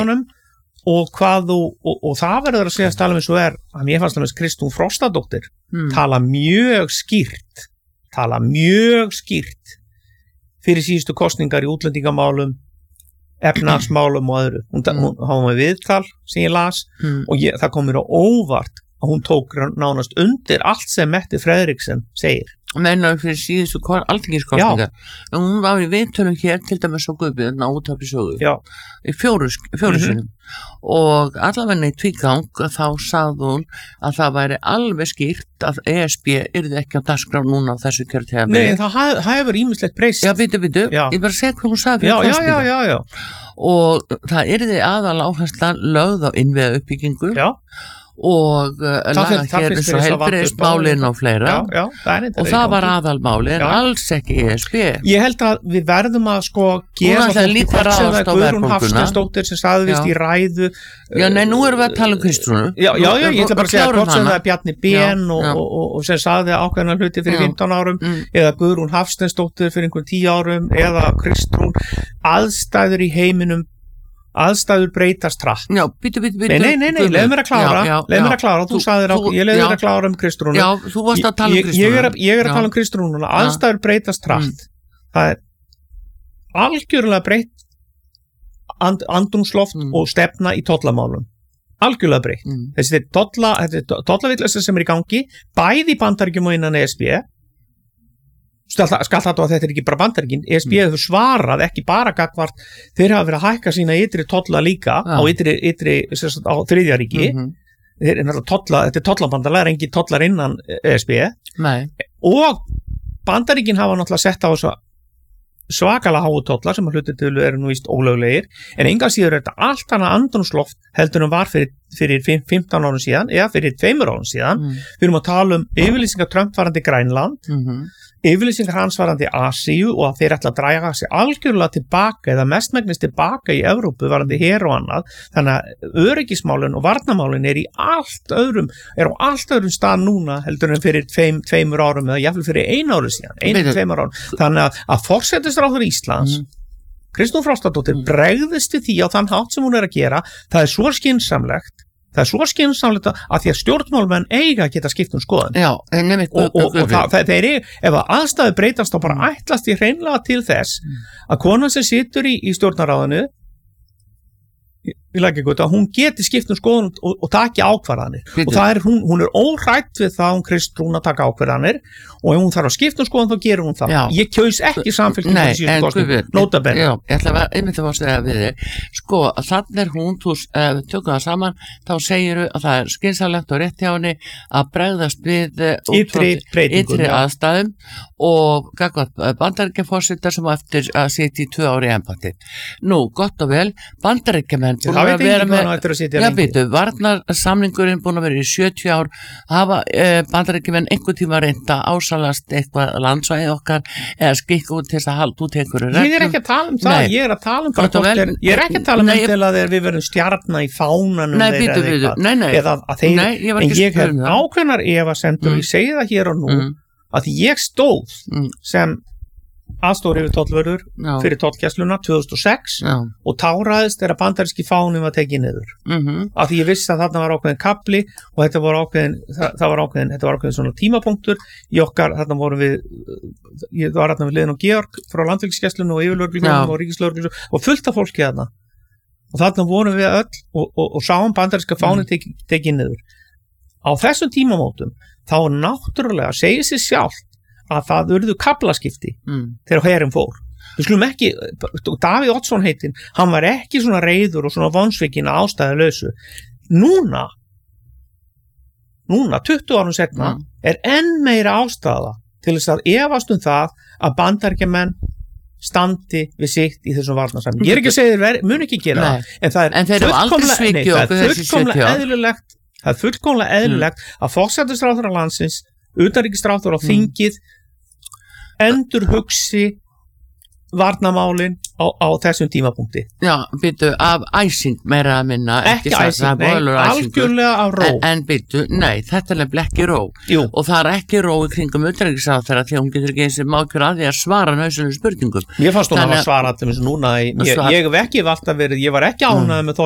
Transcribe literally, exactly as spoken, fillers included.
tímanum og hvað þú, og, og það verður að segja að tala um eins og er, að mér fannst það með Kristrún Frostadóttir mm. tala mjög skýrt, tala mjög skýrt fyrir síðustu kosningar í útlendingamálum, efnahagsmálum og öðru. Hún, mm. hún hafa með viðtal sem ég las mm. og ég, það kom mér á óvart að hún tók nánast undir allt sem Mette Frederiksen segir. Menna fyrir síðustu alþingiskosningar. Hún var í viðtölum hér til dæmis á Guðbjörn á útvarpi sögu í fjóru, fjóru sinum mm-hmm. og allavega í tvígang þá sagði hún að það væri alveg skýrt að E S B yrði ekki á dagskrá núna á þessu kjörtímabili. Nei, það hefur ýmislegt breyst. Já, bitu, bitu, ég bara seg hvað hún sagði fyrir kosningar. Já, já, já, já. Og það yrði aðal áhersla lögð á innviða uppbyggingu. Já. Og uh, laga hér eins og heilbrigðismálin og fleira já, já, það og það var aðalmáli en já. Alls ekki E S B. Ég held að við verðum að sko gefa fólki hvort sem það Guðrún Hafsteinsdóttir sem sagði vist í ræðu. Já, nei, nú erum við að tala um Kristrúnu. Já, já, já, ég ætla bara að segja hvort sem það er Bjarni Ben og, og, og, og sem sagði ákveðna hluti fyrir já. fimmtán árum mm. eða Guðrún Hafsteinsdóttir fyrir einhvern tíu árum eða Kristrún, aðstæður í heiminum aðstæður breytast hratt. Já, býtu, býtu, býtu. Nei, nei, nei, nei, leið mér að klára, leið mér að klára, þú sagðir á, ég leið mér að klára um Kristrúnu. Já, þú varst að tala um Kristrúnu. Ég, ég, er, ég er að tala um Kristrúnu, aðstæður breytast hratt. Mm. Það er algjörlega breytt and, andrúmsloft mm. og stefna í tollamálum. Algjörlega breytt. Mm. Þessi tolla, þetta er tollavillessi sem er í gangi, bæði í Bandaríkjum og innan E S B. Skall það að þetta er ekki bara Bandaríkin, E S B hefur svarað ekki bara gagvart, þeir hafa verið að hækka sína ytri tolla líka ja. Á ytri, ytri sagt, á þriðja ríki mm-hmm. þeir er tolla, þetta er tollabandalega, er engi tollar innan E S B Nei. Og Bandaríkin hafa náttúrulega sett á þessu svakalega háu tollar sem að hluti til eru nú víst ólöglegir, en enga síður er þetta allt annað andrúmsloft heldur en var fyrir, fyrir fimmtán árum síðan eða fyrir tveimur árum síðan mm. Við erum að tala um yfirlýsingar Trump varandi Grænland mm-hmm. yfirlýsingar hans varandi Asíu og að þeir ætla að draga sig algjörlega tilbaka eða mestmegnis tilbaka í Evrópu varandi her og annað, þannig að öryggismálin og varnarmálin er í allt öðrum er á allt öðrum stað núna heldur en fyrir tveim, tveimur árum eða jafnvel fyrir einu ári síðan, einu tveimur árum þannig að, að forsætisráðherra Íslands mm. Kristrún Frostadóttir mm. bregðist við því á þann hátt sem hún er að gera, það er svo skynsamlegt Það er svo skynsamlegt að því að stjórnmálmenn eiga að geta skipt um skoðun. Já, nefnir, og, og, og það, þeir eru, ef að aðstæður breytast þá bara ætlast í hreinlega til þess að konan sem situr í, í stjórnaráðinu ég læk ekki að hún geti skipt um skoðun og, og taki ákvarðanir Bitu. Og það er, hún, hún er óhrætt við það hún Kristrún að taka ákvarðanir og ef hún þarf að skipta um skoðun þá gerur hún það. Já. Ég kjós ekki samfélgum fyrir síðustu kosningu, nota bene. Já, ég ætla að einmitt að fá að segja við þig. Sko, þannig er hún, þú uh, tökum það saman, þá segir að það er skynsamlegt og rétt hjá henni að bregðast við uh, ytri, ytri aðstæðum og Bandaríkjaforseta sem eftir að sitja í tvö ári embætti. Nú, gott og vel, Bandaríkjamenn búin að vera með, já býtu, varnarsamningurinn búin að vera í sjötíu ár, hafa eh, Bandaríkjamenn einhver tíma reynda ásalast eitthvað landsvæði okkar eða skikka út til þess að halda út einhverju reglum. Ég er ekki að tala um það, Nei. ég er að tala um það, er, ég er ekki að tala um Nei, til að við verðum stjarna í fánanum Nei, býtu, býtu, nei, nei, eða að þeir, nei, ég en ég hef ákveðnar efasemdir og ég segi það hér og nú mm. að ég stóð mm. sem aðstóri yfir tollvörður fyrir tollgæsluna tvö þúsund og sex Já. Og táraðist þegar bandaríski fáni var tekið niður mm-hmm. af því ég vissi að þarna var ákveðin kapli og þetta var ákveðin, það, það var ákveðin, þetta var ákveðin svona tímapunktur í okkar, þarna vorum við ég var þarna við liðin á Georg frá landhelgisgæslunum og yfirlögreglunum og ríkislögreglunum og fullt af fólki þarna og þarna vorum við öll og, og, og sáum bandaríska fáni mm. tekið teki niður á þessum tímamótum þá náttúrulega segir sér sjálft að það urðu kaflaskipti mm. þegar herinn fór. Við skulum ekki, Davíð Oddsson heitinn, hann var ekki svona reiður og svona vonsvikinn ástæðulausu. Núna, núna, tuttugu árum setna, mm. er enn meira ástæða til þess að efast um það að Bandaríkjamenn standi við sitt í þessum varnarsamningi. Ég er ekki að segja þeir mun ekki gera Nei. það, en það er en fullkomlega, nei, það er fullkomlega eðlilegt, það er fullkomlega eðlilegt mm. að forsætisráðherra landsins, utanríkisráðherra á mm. þingið endur hugsi varnarmálin á, á þessum tímapunkti. Já, býtu, af æsing meira að minna. Ekki, ekki æsing, nei, algjörlega af ró. En, en býtu, nei, þetta er nefnilega ekki ró. Jú. Og það er ekki ró í kringum utanríkisráðherra því að hún getur ekki eins og mákjör að því að svara nauðsynlegum spurningum. Mér fannst hún að svara allir eins og núna, ég, ég hef ekki valt að verið, ég var ekki ánægð mm. með